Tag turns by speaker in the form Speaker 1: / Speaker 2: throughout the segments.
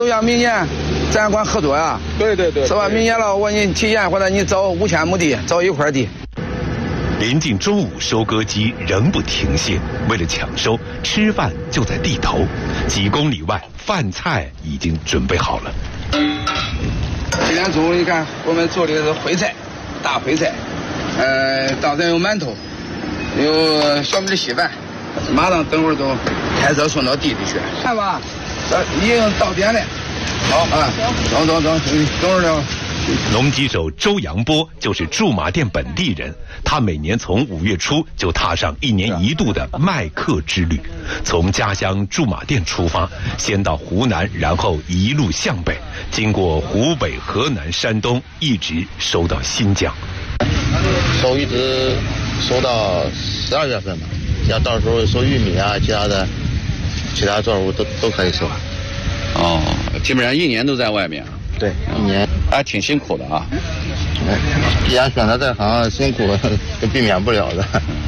Speaker 1: 都要明年咱管合作呀。
Speaker 2: 对，
Speaker 1: 是吧？明年了，我给你提前或者你找5000亩地，找一块地。
Speaker 3: 临近中午，收割机仍不停歇。为了抢收，吃饭就在地头。几公里外，饭菜已经准备好了。
Speaker 1: 今天中午你看，我们做的是烩菜，大烩菜，当然有馒头，有小米稀饭。马上等会儿就开车送到地里去。看吧，已经到点了。好啊，走，等会儿了。
Speaker 3: 农机手周阳波就是驻马店本地人，他每年从5月初就踏上1年1度的麦客之旅，从家乡驻马店出发，先到湖南，然后一路向北，经过湖北、河南、山东，一直收到新疆。
Speaker 4: 收一直收到12月份吧，像到时候收玉米啊，其他作物都可以收。
Speaker 5: 哦，基本上1年都在外面。
Speaker 4: 对，1年
Speaker 5: 还挺辛苦的啊。
Speaker 4: 既然选择这行，辛苦是避免不了的。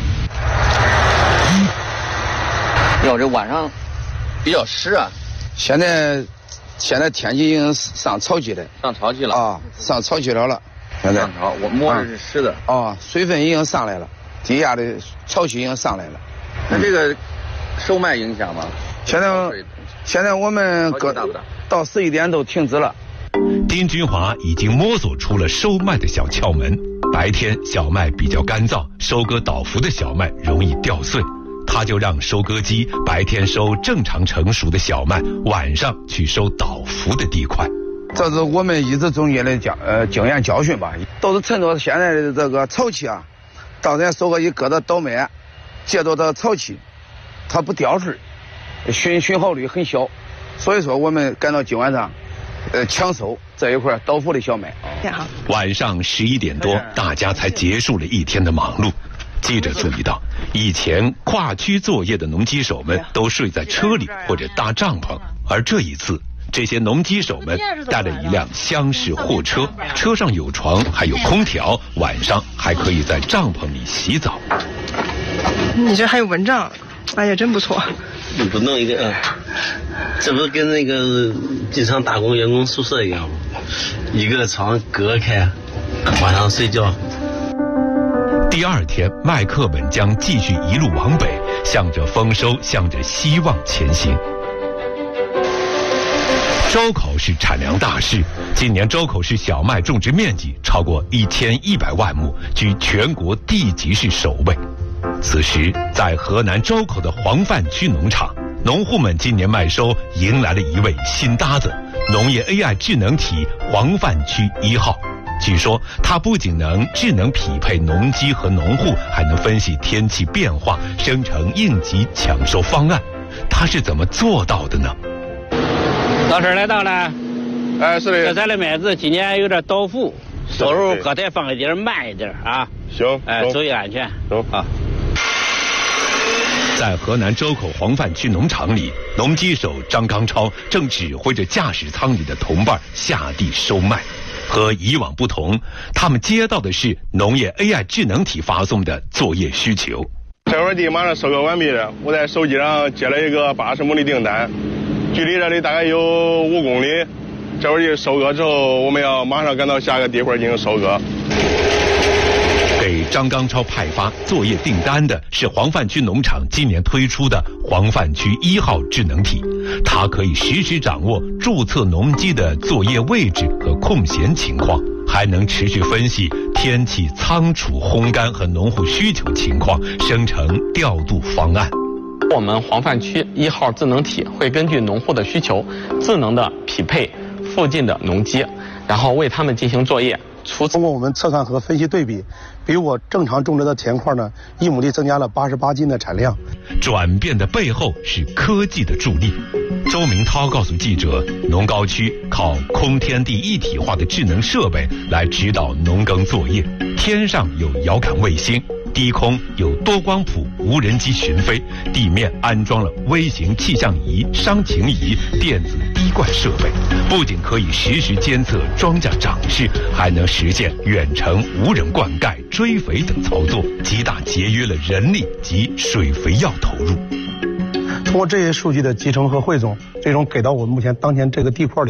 Speaker 5: 哟，这晚上比较湿啊。
Speaker 1: 现在天气已经上潮季了。
Speaker 5: 上潮季了
Speaker 1: 啊，上潮季了。现在
Speaker 5: 上潮，我摸着是湿的。
Speaker 1: 水分已经上来了，底下的潮气已经上来了。
Speaker 5: 那这个收麦影响吗？
Speaker 1: 现在我们到11点都停止了。
Speaker 3: 丁军华已经摸索出了收麦的小窍门。白天小麦比较干燥，收割倒伏的小麦容易掉碎，他就让收割机白天收正常成熟的小麦，晚上去收倒伏的地块。
Speaker 1: 这是我们一直总结的经验教训吧，都是趁着现在的这个潮气啊，到咱收割机搁到倒麦，借着这潮气，它不掉穗，损耗率很小，所以说我们赶到今晚上。抢收这一块倒伏的小麦。
Speaker 3: 晚上11点多，大家才结束了一天的忙碌。记者注意到，以前跨区作业的农机手们都睡在车里或者搭帐篷，而这一次，这些农机手们带了一辆厢式货车，车上有床，还有空调，晚上还可以在帐篷里洗澡。
Speaker 6: 你这还有蚊帐，哎呀，真不错。
Speaker 7: 你不弄一个，这不是跟那个机场打工员工宿舍一样吗？一个床隔开，晚上睡觉。
Speaker 3: 第2天，麦客们将继续一路往北，向着丰收，向着希望前行。周口是产粮大市，今年周口市小麦种植面积超过1100万亩，居全国地级市首位。此时，在河南周口的黄泛区农场，农户们今年麦收迎来了一位新搭子——农业 AI 智能体黄泛区1号。据说，它不仅能智能匹配农机和农户，还能分析天气变化，生成应急抢收方案。它是怎么做到的呢？
Speaker 8: 到这儿来到了。
Speaker 2: 是的。
Speaker 8: 这咱的麦子今年有点倒伏，到时候搁台放一点，慢一点啊。
Speaker 2: 行。
Speaker 8: 注意安全。
Speaker 2: 走
Speaker 8: 啊。
Speaker 3: 在河南周口黄泛区农场里，农机手张刚超正指挥着驾驶舱里的同伴下地收麦。和以往不同，他们接到的是农业 AI 智能体发送的作业需求。
Speaker 2: 这块地马上收割完毕了，我在手机上接了一个80亩的订单，距离这里大概有5公里。这会儿地收割之后，我们要马上赶到下个地块进行收割。
Speaker 3: 给张刚超派发作业订单的是黄泛区农场今年推出的黄泛区1号智能体，它可以实时掌握注册农机的作业位置和空闲情况，还能持续分析天气、仓储、烘干和农户需求情况，生成调度方案。
Speaker 9: 我们黄泛区1号智能体会根据农户的需求，智能的匹配附近的农机，然后为他们进行作业。
Speaker 10: 通过我们测算和分析对比，比我正常种植的田块呢，1亩地增加了88斤的产量。
Speaker 3: 转变的背后是科技的助力。周明涛告诉记者，农高区靠空天地一体化的智能设备来指导农耕作业，天上有遥感卫星，低空有多光谱无人机巡飞，地面安装了微型气象仪、伤情仪、电子滴灌设备，不仅可以实时监测庄稼长势，还能实现远程无人灌溉、追肥等操作，极大节约了人力及水肥药投入。
Speaker 10: 通过这些数据的集成和汇总，最终给到我们目前当前这个地块里